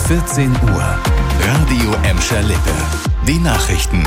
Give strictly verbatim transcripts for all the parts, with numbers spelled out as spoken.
vierzehn Uhr. Radio Emscher Lippe. Die Nachrichten.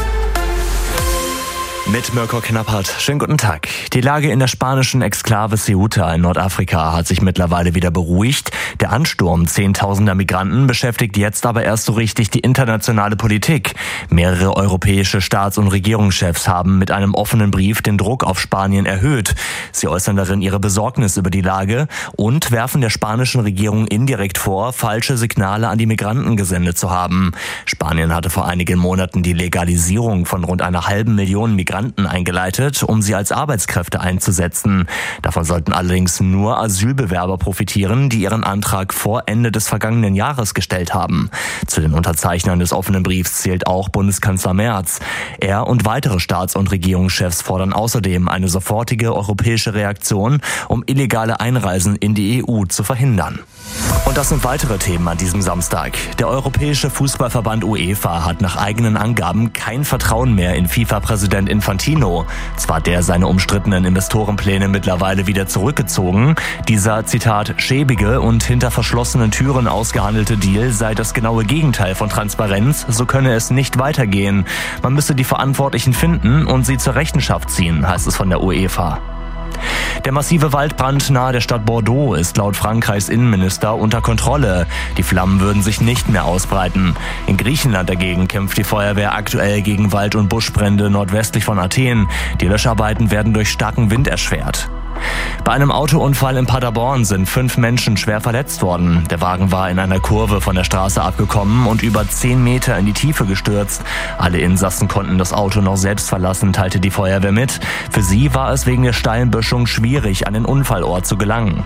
Mit Mirko Knappert. Schönen guten Tag. Die Lage in der spanischen Exklave Ceuta in Nordafrika hat sich mittlerweile wieder beruhigt. Der Ansturm zehntausender Migranten beschäftigt jetzt aber erst so richtig die internationale Politik. Mehrere europäische Staats- und Regierungschefs haben mit einem offenen Brief den Druck auf Spanien erhöht. Sie äußern darin ihre Besorgnis über die Lage und werfen der spanischen Regierung indirekt vor, falsche Signale an die Migranten gesendet zu haben. Spanien hatte vor einigen Monaten die Legalisierung von rund einer halben Million Migranten eingeleitet, um sie als Arbeitskräfte einzusetzen. Davon sollten allerdings nur Asylbewerber profitieren, die ihren Antrag vor Ende des vergangenen Jahres gestellt haben. Zu den Unterzeichnern des offenen Briefs zählt auch Bundeskanzler Merz. Er und weitere Staats- und Regierungschefs fordern außerdem eine sofortige europäische Reaktion, um illegale Einreisen in die E U zu verhindern. Und das sind weitere Themen an diesem Samstag. Der Europäische Fußballverband UEFA hat nach eigenen Angaben kein Vertrauen mehr in FIFA-Präsident Infantino. Zwar hat der seine umstrittenen Investorenpläne mittlerweile wieder zurückgezogen. Dieser, Zitat, schäbige und hinter verschlossenen Türen ausgehandelte Deal sei das genaue Gegenteil von Transparenz, so könne es nicht weitergehen. Man müsse die Verantwortlichen finden und sie zur Rechenschaft ziehen, heißt es von der UEFA. Der massive Waldbrand nahe der Stadt Bordeaux ist laut Frankreichs Innenminister unter Kontrolle. Die Flammen würden sich nicht mehr ausbreiten. In Griechenland dagegen kämpft die Feuerwehr aktuell gegen Wald- und Buschbrände nordwestlich von Athen. Die Löscharbeiten werden durch starken Wind erschwert. Bei einem Autounfall in Paderborn sind fünf Menschen schwer verletzt worden. Der Wagen war in einer Kurve von der Straße abgekommen und über zehn Meter in die Tiefe gestürzt. Alle Insassen konnten das Auto noch selbst verlassen, teilte die Feuerwehr mit. Für sie war es wegen der steilen Böschung schwierig, an den Unfallort zu gelangen.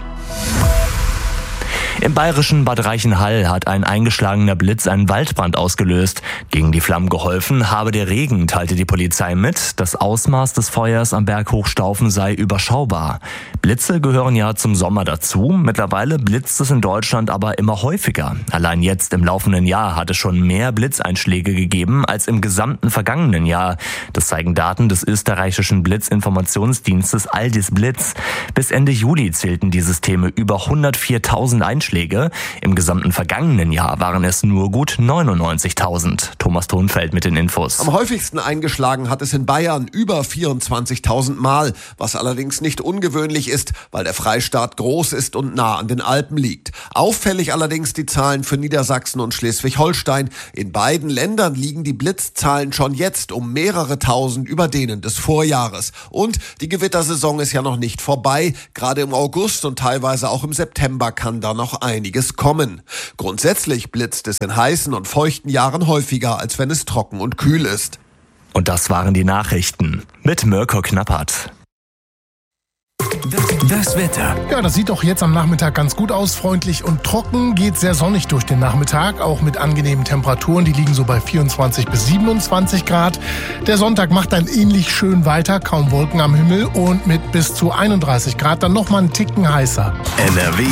Im bayerischen Bad Reichenhall hat ein eingeschlagener Blitz einen Waldbrand ausgelöst. Gegen die Flammen geholfen habe der Regen, teilte die Polizei mit. Das Ausmaß des Feuers am Berg Hochstaufen sei überschaubar. Blitze gehören ja zum Sommer dazu. Mittlerweile blitzt es in Deutschland aber immer häufiger. Allein jetzt im laufenden Jahr hat es schon mehr Blitzeinschläge gegeben als im gesamten vergangenen Jahr. Das zeigen Daten des österreichischen Blitzinformationsdienstes Aldis Blitz. Bis Ende Juli zählten die Systeme über hundertviertausend Einschläge. Im gesamten vergangenen Jahr waren es nur gut neunundneunzigtausend. Thomas Thonfeld mit den Infos. Am häufigsten eingeschlagen hat es in Bayern über vierundzwanzigtausend Mal, was allerdings nicht ungewöhnlich ist, weil der Freistaat groß ist und nah an den Alpen liegt. Auffällig allerdings die Zahlen für Niedersachsen und Schleswig-Holstein. In beiden Ländern liegen die Blitzzahlen schon jetzt um mehrere tausend über denen des Vorjahres. Und die Gewittersaison ist ja noch nicht vorbei. Gerade im August und teilweise auch im September kann da noch einiges kommen. Grundsätzlich blitzt es in heißen und feuchten Jahren häufiger, als wenn es trocken und kühl ist. Und das waren die Nachrichten mit Mirko Knappert. Das Wetter. Ja, das sieht doch jetzt am Nachmittag ganz gut aus. Freundlich und trocken, geht sehr sonnig durch den Nachmittag, auch mit angenehmen Temperaturen. Die liegen so bei vierundzwanzig bis siebenundzwanzig Grad. Der Sonntag macht dann ähnlich schön weiter, kaum Wolken am Himmel und mit bis zu einunddreißig Grad dann nochmal einen Ticken heißer. N R W